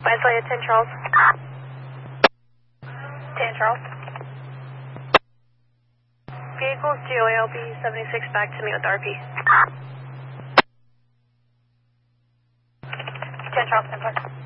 Visalia 10 Charles. 10 Charles. Vehicles GOALB 76 back to meet with RP. 10 Charles, 10 Charles.